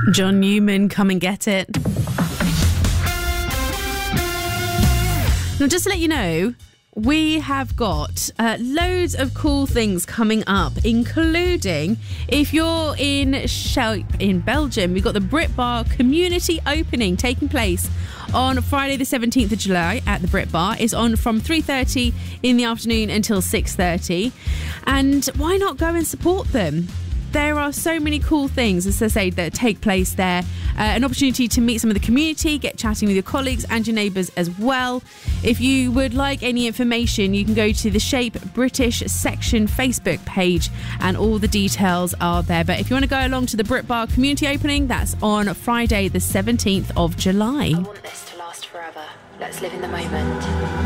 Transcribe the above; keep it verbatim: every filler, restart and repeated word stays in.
John Newman, Come and Get It. Now, just to let you know, we have got uh, loads of cool things coming up, including if you're in Shape in Belgium, we've got the Brit Bar community opening taking place on Friday the seventeenth of July at the Brit Bar. It's on from three thirty in the afternoon until six thirty. And why not go and support them? There are so many cool things, as I say, that take place there. Uh, an opportunity to meet some of the community, get chatting with your colleagues and your neighbours as well. If you would like any information, you can go to the Shape British Section Facebook page and all the details are there. But if you want to go along to the Brit Bar community opening, that's on Friday the seventeenth of July. I want this to last forever. Let's live in the moment.